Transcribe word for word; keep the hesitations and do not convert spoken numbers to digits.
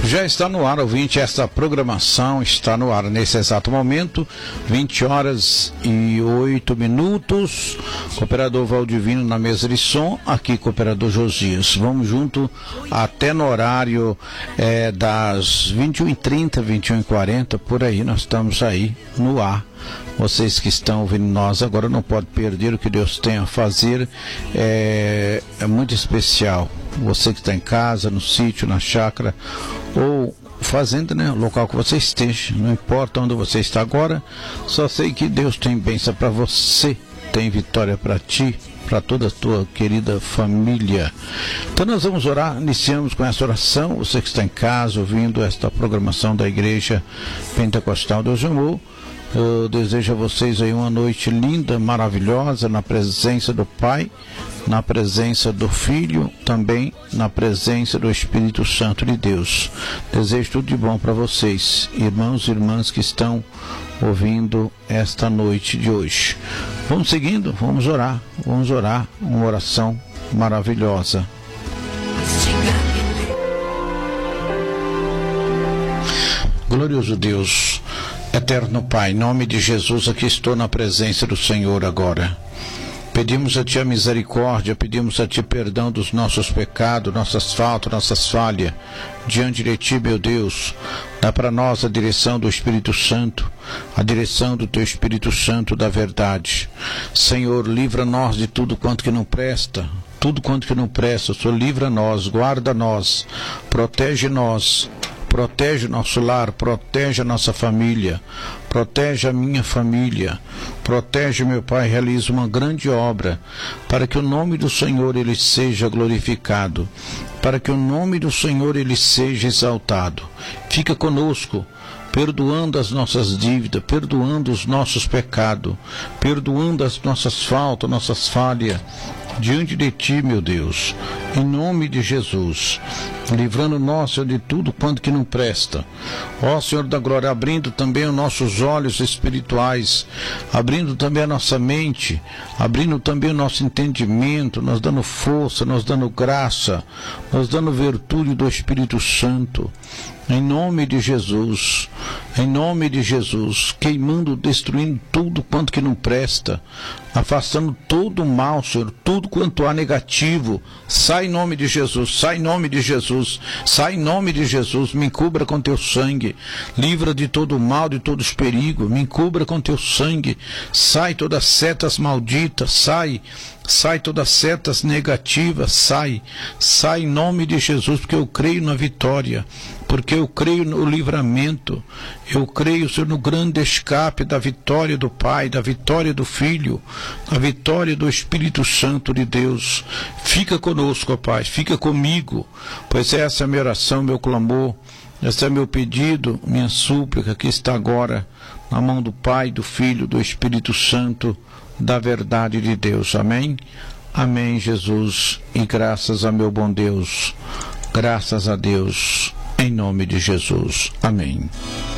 Já está no ar, ouvinte, esta programação está no ar nesse exato momento, vinte horas e oito minutos, cooperador Valdivino na mesa de som, aqui cooperador Josias. Vamos junto até no horário é, das vinte e uma e trinta, vinte e uma e quarenta, por aí nós estamos aí no ar. Vocês que estão ouvindo nós agora não podem perder o que Deus tem a fazer, é, é muito especial. Você que está em casa, no sítio, na chácara ou fazenda, né? O local que você esteja, não importa onde você está agora, só sei que Deus tem bênção para você, tem vitória para ti, para toda a tua querida família. Então nós vamos orar, iniciamos com essa oração. Você que está em casa ouvindo esta programação da Igreja Pentecostal Deus Amor, eu desejo a vocês aí uma noite linda, maravilhosa, na presença do Pai, na presença do Filho, também na presença do Espírito Santo de Deus. Desejo tudo de bom para vocês, irmãos e irmãs que estão ouvindo esta noite de hoje. Vamos seguindo, vamos orar, vamos orar, uma oração maravilhosa. Glorioso Deus, eterno Pai, em nome de Jesus, aqui estou na presença do Senhor agora. Pedimos a Ti a misericórdia, pedimos a Ti perdão dos nossos pecados, nossas faltas, nossas falhas. Diante de Ti, meu Deus, dá para nós a direção do Espírito Santo, a direção do Teu Espírito Santo da verdade. Senhor, livra nós de tudo quanto que não presta, tudo quanto que não presta. Senhor, livra nós, guarda nós, protege nós. Protege o nosso lar, protege a nossa família, protege a minha família, protege, meu Pai, realiza uma grande obra, para que o nome do Senhor ele seja glorificado, para que o nome do Senhor ele seja exaltado. Fica conosco, perdoando as nossas dívidas, perdoando os nossos pecados, perdoando as nossas faltas, nossas falhas, diante de Ti, meu Deus, em nome de Jesus, livrando nós, Senhor, de tudo quanto que não presta. Ó Senhor da glória, abrindo também os nossos olhos espirituais, abrindo também a nossa mente, abrindo também o nosso entendimento, nos dando força, nos dando graça, nos dando virtude do Espírito Santo. Em nome de Jesus, em nome de Jesus, queimando, destruindo tudo quanto que não presta, afastando todo o mal, Senhor, tudo quanto há negativo, sai em nome de Jesus, sai em nome de Jesus, sai em nome de Jesus, me encubra com Teu sangue, livra de todo o mal, de todos os perigos, me encubra com Teu sangue, sai todas as setas malditas, sai, sai todas as setas negativas, sai, sai em nome de Jesus, porque eu creio na vitória, porque eu creio no livramento, eu creio, Senhor, no grande escape da vitória do Pai, da vitória do Filho, da vitória do Espírito Santo de Deus. Fica conosco, ó Pai, fica comigo, pois essa é a minha oração, meu clamor, esse é meu pedido, minha súplica, que está agora na mão do Pai, do Filho, do Espírito Santo, da verdade de Deus. Amém? Amém, Jesus, e graças a meu bom Deus, graças a Deus, em nome de Jesus. Amém.